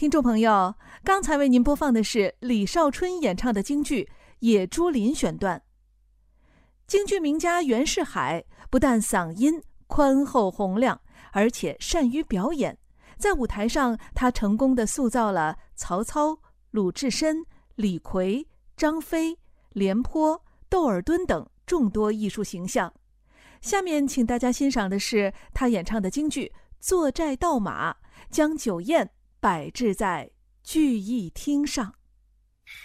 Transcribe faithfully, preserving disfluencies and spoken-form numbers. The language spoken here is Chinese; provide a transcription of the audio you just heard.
听众朋友，刚才为您播放的是李少春演唱的京剧《野猪林》选段。京剧名家袁世海不但嗓音宽厚洪亮，而且善于表演。在舞台上，他成功地塑造了曹操、鲁智深、李逵、张飞、廉颇、窦尔敦等众多艺术形象。下面请大家欣赏的是他演唱的京剧《坐寨盗马》，将酒宴摆置在聚义厅上。